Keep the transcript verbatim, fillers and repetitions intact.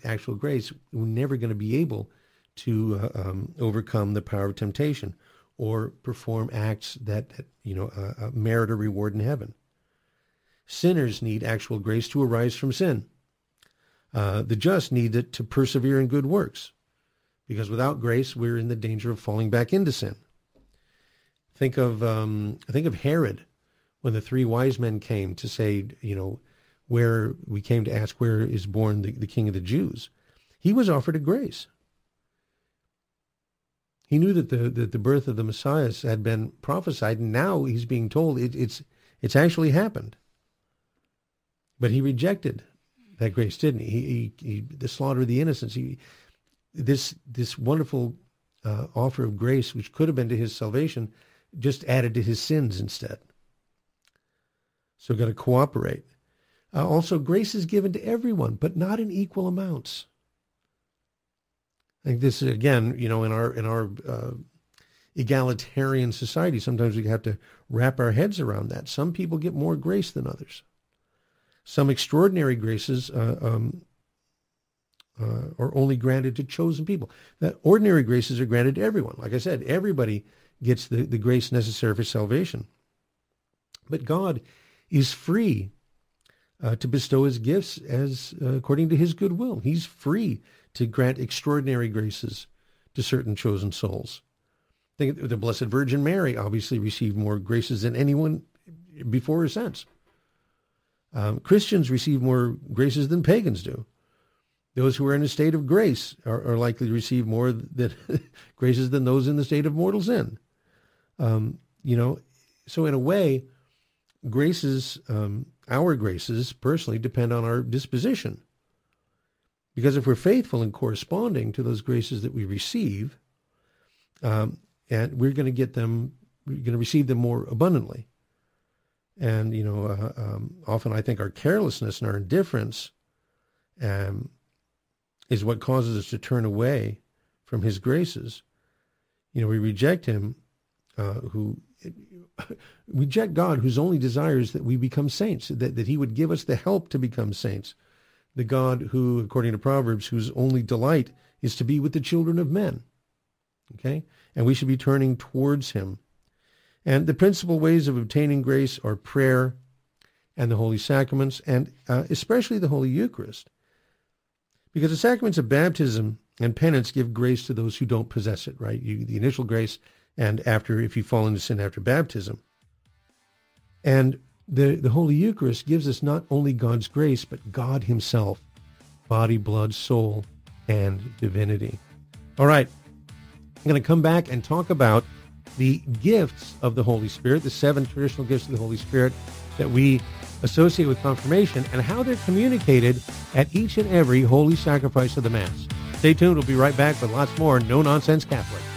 actual grace, we're never going to be able to uh, um, overcome the power of temptation or perform acts that, that you know, uh, uh, merit a reward in heaven. Sinners need actual grace to arise from sin. Uh, the just need it to persevere in good works, because without grace, we're in the danger of falling back into sin. Think of um, think of Herod, when the three wise men came to say, you know, where we came to ask where is born the, the King of the Jews. He was offered a grace. He knew that the that the birth of the Messiah had been prophesied, and now he's being told it, it's it's actually happened. But he rejected that grace, didn't he? He, he, he the slaughter of the innocents. He, this this wonderful uh, offer of grace, which could have been to his salvation, just added to his sins instead. So we've got to cooperate. Uh, also, grace is given to everyone, but not in equal amounts. I think this is, again, you know, in our in our uh, egalitarian society, sometimes we have to wrap our heads around that. Some people get more grace than others. Some extraordinary graces uh, um, uh, are only granted to chosen people. That ordinary graces are granted to everyone. Like I said, everybody gets the, the grace necessary for salvation. But God is free uh, to bestow his gifts as uh, according to his good will. He's free to grant extraordinary graces to certain chosen souls. Think of the Blessed Virgin Mary obviously received more graces than anyone before or since. Um, Christians receive more graces than pagans do. Those who are in a state of grace are, are likely to receive more than, graces than those in the state of mortal sin. Um, you know, so in a way, graces, um, our graces personally depend on our disposition. Because if we're faithful in corresponding to those graces that we receive, um, and we're going to get them, we're going to receive them more abundantly. And, you know, uh, um, often I think our carelessness and our indifference um, is what causes us to turn away from his graces. You know, we reject him, uh, who reject God, whose only desire is that we become saints, that, that he would give us the help to become saints. The God who, according to Proverbs, whose only delight is to be with the children of men. Okay? And we should be turning towards him. And the principal ways of obtaining grace are prayer and the holy sacraments, and uh, especially the Holy Eucharist. Because the sacraments of baptism and penance give grace to those who don't possess it, right? You, the initial grace, and after, if you fall into sin after baptism. And the, the Holy Eucharist gives us not only God's grace, but God himself, body, blood, soul, and divinity. All right, I'm going to come back and talk about the gifts of the Holy Spirit, the seven traditional gifts of the Holy Spirit that we associate with confirmation, and how they're communicated at each and every holy sacrifice of the Mass. Stay tuned. We'll be right back with lots more No Nonsense Catholic.